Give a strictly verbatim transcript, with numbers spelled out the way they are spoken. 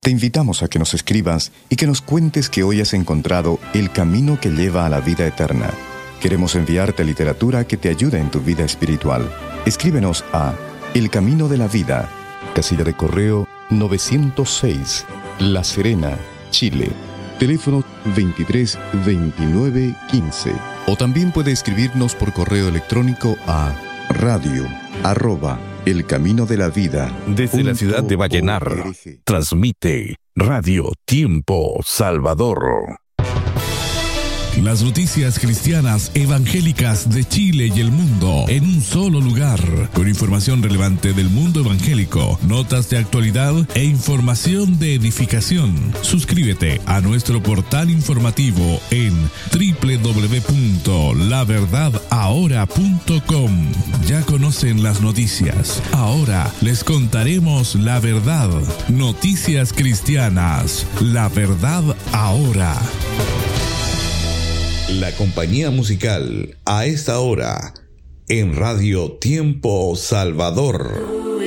Te invitamos a que nos escribas y que nos cuentes que hoy has encontrado el camino que lleva a la vida eterna. Queremos enviarte literatura que te ayude en tu vida espiritual. Escríbenos a El Camino de la Vida, casilla de correo novecientos seis, La Serena, Chile. Teléfono veintitrés veintinueve quince. O también puede escribirnos por correo electrónico a radio arroba el camino de la vida. Desde la ciudad de Vallenar, transmite Radio Tiempo Salvador. Las noticias cristianas evangélicas de Chile y el mundo en un solo lugar, con información relevante del mundo evangélico, notas de actualidad e información de edificación. Suscríbete a nuestro portal informativo en doble u doble u doble u punto la verdad ahora punto com. Ya conocen las noticias. Ahora les contaremos la verdad. Noticias cristianas. La verdad ahora. La compañía musical a esta hora en Radio Tiempo Salvador.